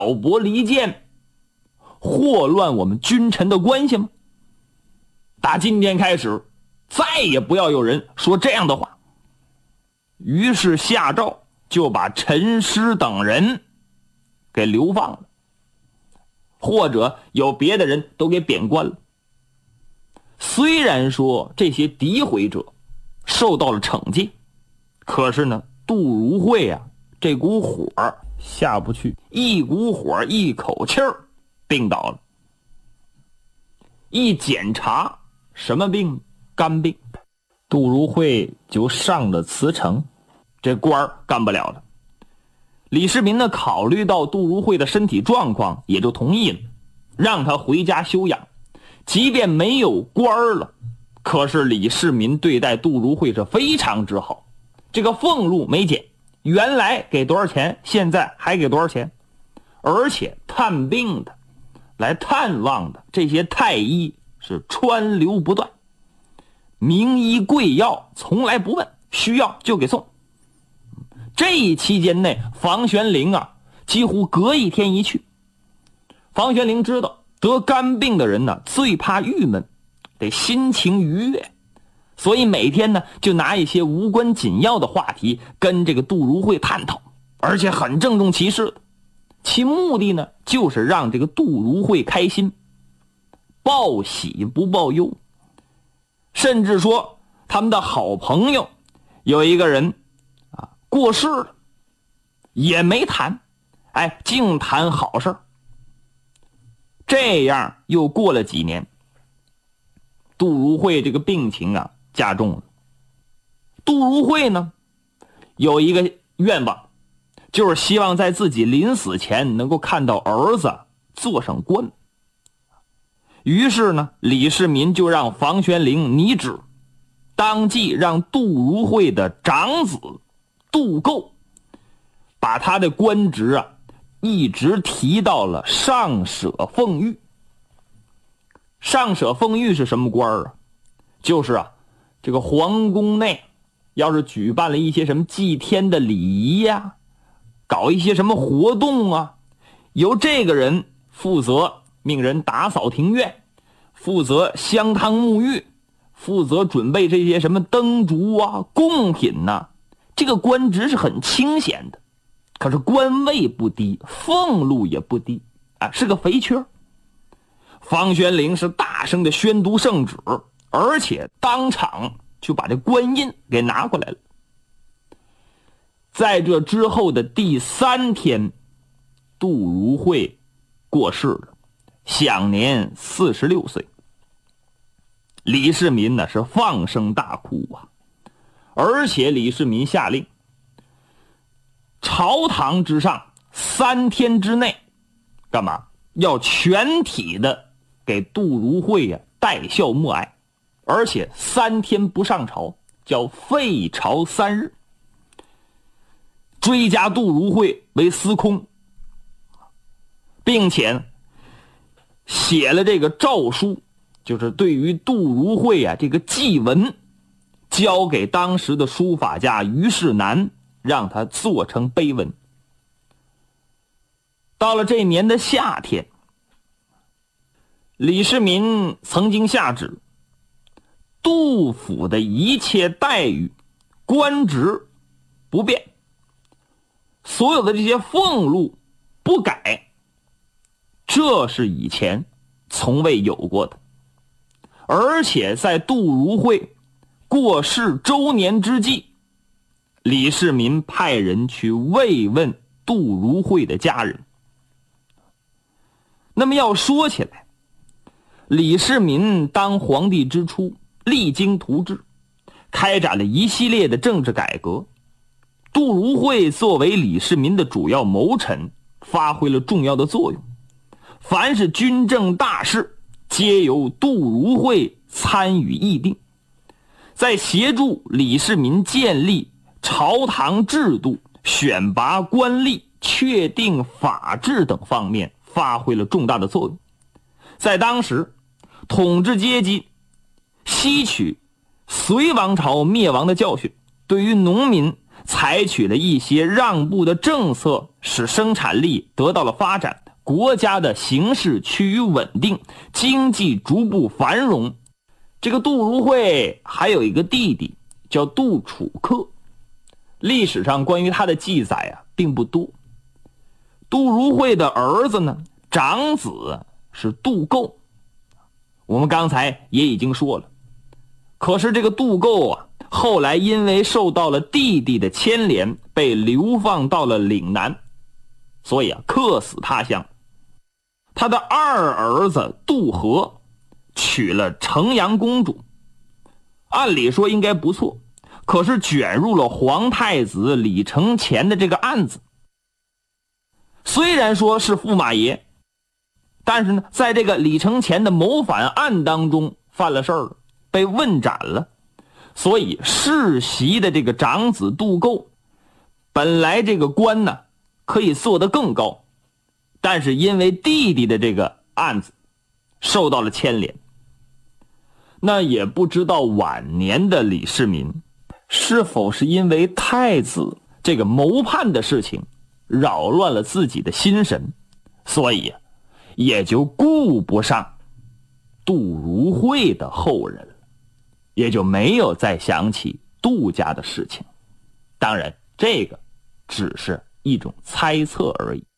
薄离间，祸乱我们君臣的关系吗？打今天开始，再也不要有人说这样的话。于是下诏就把陈师等人给流放了，或者有别的人都给贬官了。虽然说这些诋毁者受到了惩戒，可是呢，杜如晦啊，这股火下不去，一股火一口气儿病倒了。一检查，什么病？肝病。杜如晦就上了辞呈，这官干不了了。李世民呢，考虑到杜如晦的身体状况，也就同意了，让他回家休养。即便没有官了，可是李世民对待杜如晦是非常之好，这个俸禄没减，原来给多少钱，现在还给多少钱，而且探病的来探望的这些太医是川流不断，名医贵药从来不问，需要就给送。这一期间内，房玄龄啊，几乎隔一天一去。房玄龄知道得肝病的人呢，最怕郁闷，得心情愉悦，所以每天呢，就拿一些无关紧要的话题跟这个杜如晦探讨，而且很郑重其事的。其目的呢，就是让这个杜如晦开心，报喜不报忧。甚至说他们的好朋友有一个人啊过世了，也没谈，净谈好事。这样又过了几年，杜如晦这个病情啊加重了。杜如晦呢有一个愿望，就是希望在自己临死前能够看到儿子做上官。于是呢，李世民就让房玄龄拟旨，当即让杜如晦的长子杜构把他的官职啊一直提到了上舍奉御。上舍奉御是什么官啊？就是啊，这个皇宫内要是举办了一些什么祭天的礼仪呀，搞一些什么活动啊，由这个人负责命人打扫庭院，负责香汤沐浴，负责准备这些什么灯烛啊、贡品呐。这个官职是很清闲的，可是官位不低，俸禄也不低是个肥缺。房玄龄是大声的宣读圣旨，而且当场就把这官印给拿过来了。在这之后的第3天，杜如晦过世了，享年46岁。李世民呢是放声大哭啊，而且李世民下令，朝堂之上3天之内干嘛？要全体的给杜如晦戴孝默哀，而且3天不上朝，叫废朝3日，追加杜如晦为司空，并且写了这个诏书，就是对于杜如晦这个祭文交给当时的书法家于世南，让他做成碑文。到了这年的夏天，李世民曾经下旨，杜府的一切待遇、官职不变，所有的这些俸禄不改，这是以前从未有过的。而且在杜如晦过世周年之际，李世民派人去慰问杜如晦的家人。那么要说起来，李世民当皇帝之初励精图治，开展了一系列的政治改革。杜如晦作为李世民的主要谋臣，发挥了重要的作用。凡是军政大事，皆由杜如晦参与议定。在协助李世民建立朝堂制度、选拔官吏、确定法制等方面发挥了重大的作用。在当时，统治阶级吸取隋王朝灭亡的教训，对于农民采取了一些让步的政策，使生产力得到了发展，国家的形势趋于稳定，经济逐步繁荣。这个杜如晦还有一个弟弟叫杜楚客，历史上关于他的记载并不多。杜如晦的儿子呢，长子是杜构，我们刚才也已经说了。可是这个杜构后来因为受到了弟弟的牵连，被流放到了岭南，所以客死他乡。他的二儿子杜和娶了城阳公主，按理说应该不错，可是卷入了皇太子李承乾的这个案子。虽然说是驸马爷，但是呢，在这个李承乾的谋反案当中犯了事儿了，被问斩了。所以世袭的这个长子杜构，本来这个官呢可以做得更高，但是因为弟弟的这个案子受到了牵连。那也不知道晚年的李世民是否是因为太子这个谋叛的事情扰乱了自己的心神，所以也就顾不上杜如晦的后人了，也就没有再想起杜家的事情。当然这个只是一种猜测而已。